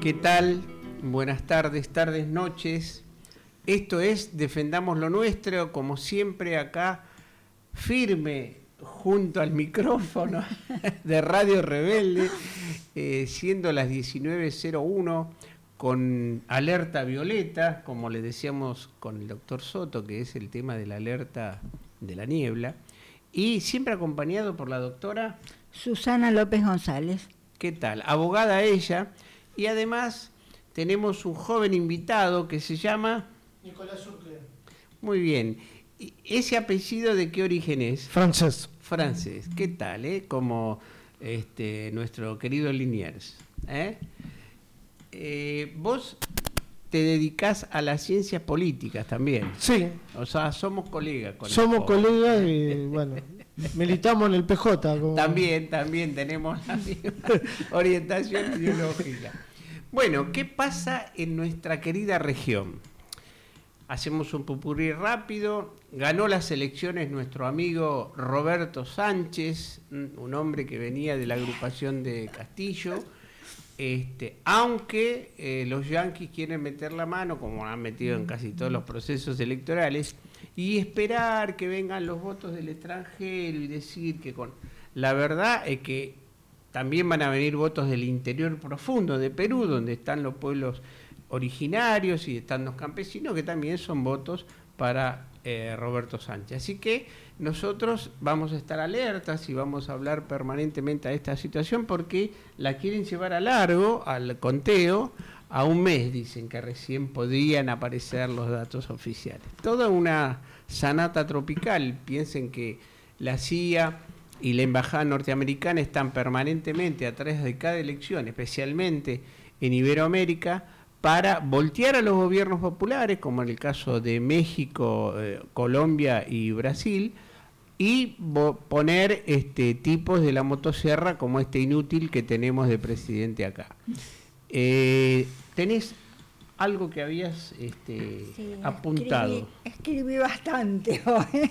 ¿Qué tal? Buenas tardes, noches. Esto es Defendamos lo Nuestro, como siempre acá, firme junto al micrófono de Radio Rebelde, siendo las 19:01, con alerta violeta, como le decíamos con el doctor Soto, que es el tema de la alerta de la niebla, y siempre acompañado por la doctora Susana López González. ¿Qué tal? Abogada ella, y además tenemos un joven invitado que se llama Nicolás Urcle. Muy bien. ¿Ese apellido de qué origen es? Francés. Francés. ¿Qué tal, Como nuestro querido Liniers. Vos te dedicás a las ciencias políticas también. Sí. O sea, somos colegas. Somos colegas y, bueno, militamos en el PJ. Como... También tenemos la misma orientación ideológica. Bueno, ¿qué pasa en nuestra querida región? Hacemos un popurrí rápido. Ganó las elecciones nuestro amigo Roberto Sánchez, un hombre que venía de la agrupación de Castillo, aunque los yanquis quieren meter la mano, como han metido en casi todos los procesos electorales, y esperar que vengan los votos del extranjero y decir que la verdad es que también van a venir votos del interior profundo de Perú, donde están los pueblos originarios y están los campesinos, que también son votos para Roberto Sánchez. Así que nosotros vamos a estar alertas y vamos a hablar permanentemente a esta situación porque la quieren llevar a largo, al conteo, a un mes, dicen que recién podrían aparecer los datos oficiales. Toda una sanata tropical. Piensen que la CIA y la Embajada Norteamericana están permanentemente atrás de cada elección, especialmente en Iberoamérica, para voltear a los gobiernos populares, como en el caso de México, Colombia y Brasil, y poner tipos de la motosierra como este inútil que tenemos de presidente acá. ¿Tenés algo que habías apuntado? Escribí bastante hoy.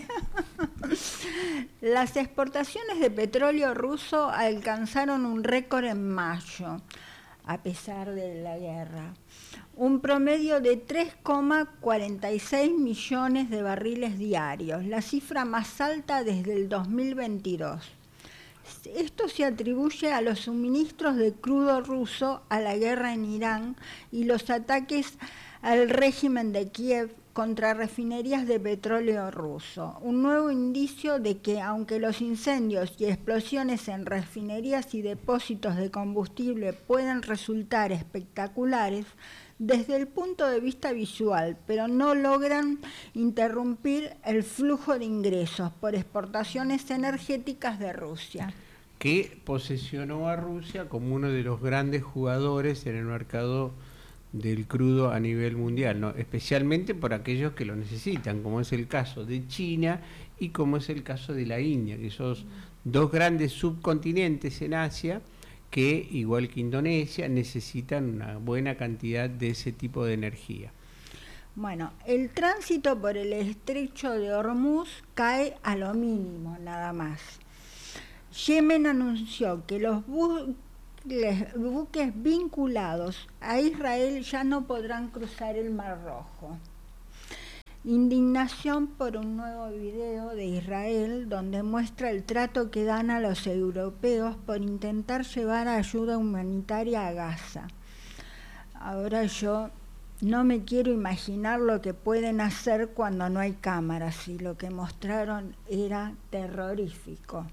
Las exportaciones de petróleo ruso alcanzaron un récord en mayo, a pesar de la guerra. Un promedio de 3,46 millones de barriles diarios, la cifra más alta desde el 2022. Esto se atribuye a los suministros de crudo ruso, a la guerra en Irán y los ataques al régimen de Kiev contra refinerías de petróleo ruso. Un nuevo indicio de que, aunque los incendios y explosiones en refinerías y depósitos de combustible pueden resultar espectaculares desde el punto de vista visual, pero no logran interrumpir el flujo de ingresos por exportaciones energéticas de Rusia, que posesionó a Rusia como uno de los grandes jugadores en el mercado del crudo a nivel mundial, ¿no? Especialmente por aquellos que lo necesitan, como es el caso de China y como es el caso de la India, que son dos grandes subcontinentes en Asia que, igual que Indonesia, necesitan una buena cantidad de ese tipo de energía. Bueno, el tránsito por el estrecho de Hormuz cae a lo mínimo, nada más. Yemen anunció que los buques vinculados a Israel ya no podrán cruzar el Mar Rojo. Indignación por un nuevo video de Israel donde muestra el trato que dan a los europeos por intentar llevar ayuda humanitaria a Gaza. Ahora yo no me quiero imaginar lo que pueden hacer cuando no hay cámaras, y lo que mostraron era terrorífico.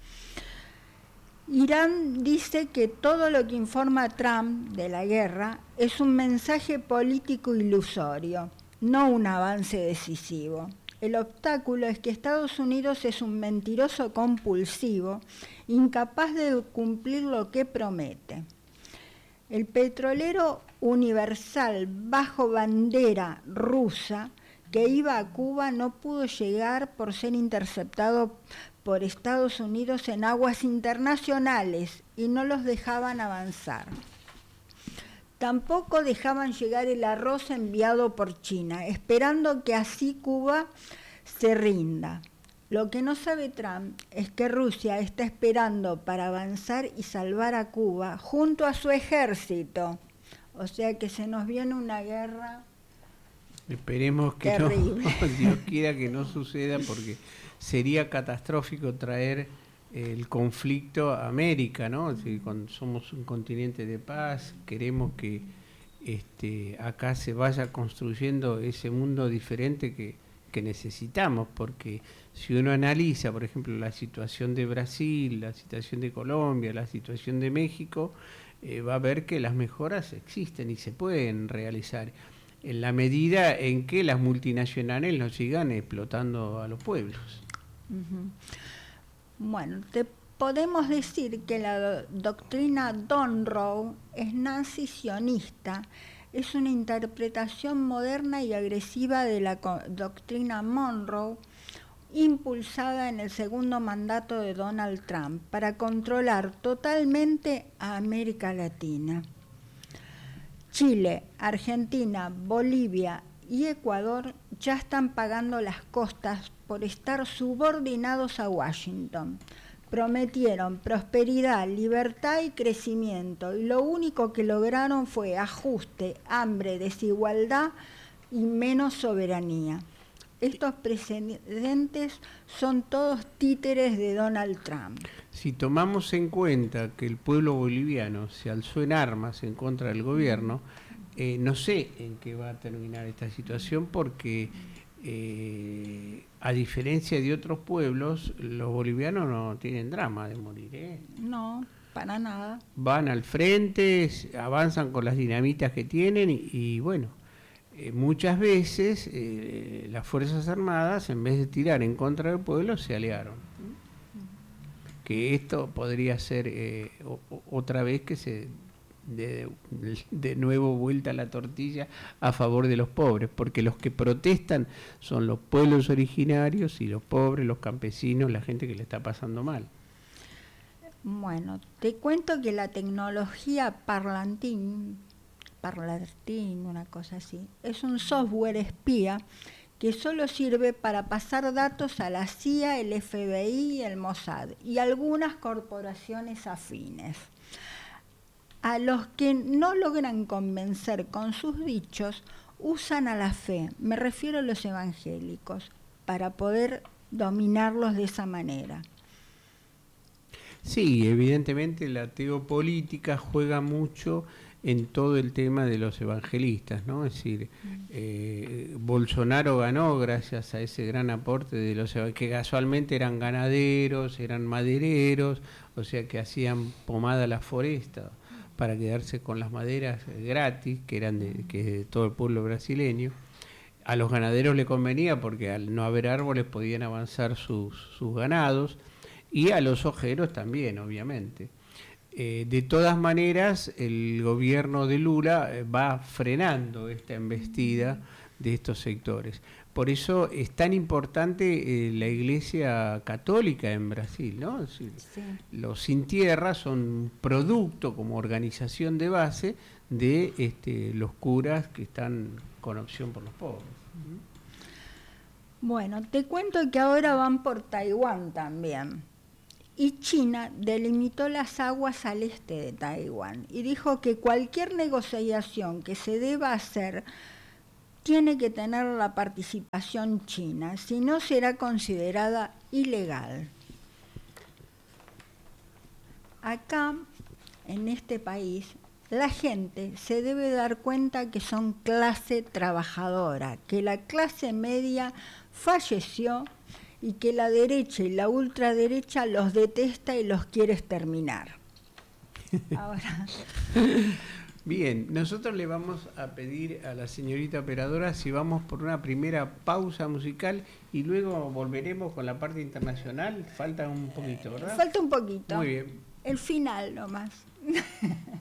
Irán dice que todo lo que informa Trump de la guerra es un mensaje político ilusorio, no un avance decisivo. El obstáculo es que Estados Unidos es un mentiroso compulsivo, incapaz de cumplir lo que promete. El petrolero Universal, bajo bandera rusa, que iba a Cuba, no pudo llegar por ser interceptado por Estados Unidos en aguas internacionales y no los dejaban avanzar. Tampoco dejaban llegar el arroz enviado por China, esperando que así Cuba se rinda. Lo que no sabe Trump es que Rusia está esperando para avanzar y salvar a Cuba junto a su ejército. O sea que se nos viene una guerra. Esperemos que terrible. no, Dios quiera que no suceda, porque sería catastrófico traer el conflicto a América, ¿no? Es decir, somos un continente de paz, queremos que acá se vaya construyendo ese mundo diferente que necesitamos, porque si uno analiza, por ejemplo, la situación de Brasil, la situación de Colombia, la situación de México, va a ver que las mejoras existen y se pueden realizar en la medida en que las multinacionales no sigan explotando a los pueblos. Uh-huh. Bueno, te podemos decir que la doctrina Monroe es nazi-sionista, es una interpretación moderna y agresiva de la doctrina Monroe, impulsada en el segundo mandato de Donald Trump para controlar totalmente a América Latina. Chile, Argentina, Bolivia y Ecuador ya están pagando las costas por estar subordinados a Washington. Prometieron prosperidad, libertad y crecimiento, y lo único que lograron fue ajuste, hambre, desigualdad y menos soberanía. Estos precedentes son todos títeres de Donald Trump. Si tomamos en cuenta que el pueblo boliviano se alzó en armas en contra del gobierno, no sé en qué va a terminar esta situación, porque a diferencia de otros pueblos, los bolivianos no tienen drama de morir. No, para nada. Van al frente, avanzan con las dinamitas que tienen y bueno, muchas veces las Fuerzas Armadas, en vez de tirar en contra del pueblo, se aliaron. Que esto podría ser otra vez que se de nuevo vuelta a la tortilla a favor de los pobres, porque los que protestan son los pueblos originarios y los pobres, los campesinos, la gente que le está pasando mal. Bueno, te cuento que la tecnología Parlantín, una cosa así, es un software espía que solo sirve para pasar datos a la CIA, el FBI, el Mossad y algunas corporaciones afines. A los que no logran convencer con sus dichos, usan a la fe, me refiero a los evangélicos, para poder dominarlos de esa manera. Sí, evidentemente la teopolítica juega mucho en todo el tema de los evangelistas, ¿no? Es decir, Bolsonaro ganó gracias a ese gran aporte de los que casualmente eran ganaderos, eran madereros, o sea que hacían pomada a la foresta para quedarse con las maderas gratis, que eran de todo el pueblo brasileño. A los ganaderos le convenía porque al no haber árboles podían avanzar sus ganados, y a los ojeros también, obviamente. De todas maneras, el gobierno de Lula va frenando esta embestida de estos sectores. Por eso es tan importante la Iglesia Católica en Brasil, ¿no? Es decir, sí. Los Sin Tierra son producto como organización de base de los curas que están con opción por los pobres. Bueno, te cuento que ahora van por Taiwán también. Y China delimitó las aguas al este de Taiwán y dijo que cualquier negociación que se deba hacer tiene que tener la participación china, si no será considerada ilegal. Acá, en este país, la gente se debe dar cuenta que son clase trabajadora, que la clase media falleció y que la derecha y la ultraderecha los detesta y los quiere exterminar. Ahora. Bien, nosotros le vamos a pedir a la señorita operadora si vamos por una primera pausa musical y luego volveremos con la parte internacional. Falta un poquito, ¿verdad? Falta un poquito. Muy bien. El final nomás.